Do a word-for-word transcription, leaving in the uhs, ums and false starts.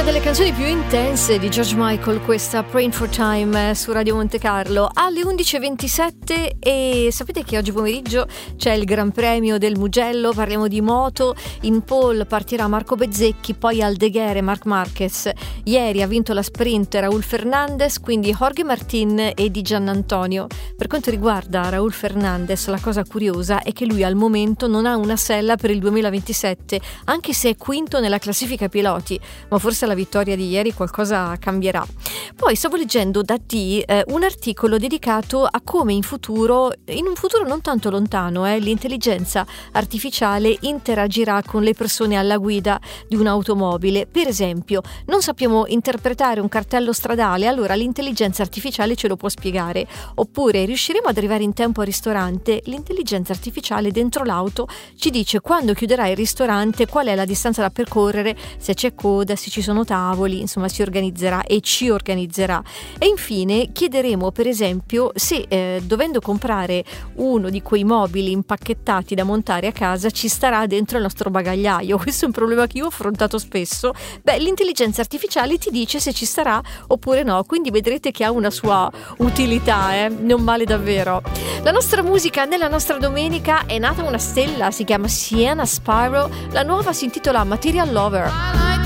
delle canzoni più intense di George Michael, questa Praying for Time su Radio Monte Carlo alle undici e ventisette. E sapete che oggi pomeriggio c'è il Gran Premio del Mugello, parliamo di moto. In pole partirà Marco Bezzecchi, poi Aldeguer e Marc Marquez. Ieri ha vinto la sprint Raúl Fernández, quindi Jorge Martín e Di Giannantonio. Per quanto riguarda Raúl Fernández, la cosa curiosa è che lui al momento non ha una sella per il duemilaventisette, anche se è quinto nella classifica piloti, ma forse la vittoria di ieri qualcosa cambierà. Poi stavo leggendo da T eh, un articolo dedicato a come in futuro, in un futuro non tanto lontano, eh, l'intelligenza artificiale interagirà con le persone alla guida di un'automobile. Per esempio, non sappiamo interpretare un cartello stradale, allora l'intelligenza artificiale ce lo può spiegare. Oppure riusciremo ad arrivare in tempo al ristorante, l'intelligenza artificiale dentro l'auto ci dice quando chiuderà il ristorante, qual è la distanza da percorrere, se c'è coda, se ci sono tavoli, insomma si organizzerà e ci organizzerà. E infine chiederemo per esempio se eh, dovendo comprare uno di quei mobili impacchettati da montare a casa ci starà dentro il nostro bagagliaio. Questo è un problema che io ho affrontato spesso. Beh, l'intelligenza artificiale ti dice se ci starà oppure no, quindi vedrete che ha una sua utilità, eh? Non male davvero. La nostra musica nella nostra domenica è nata una stella, si chiama Sienna Spyro, la nuova si intitola Material Lover.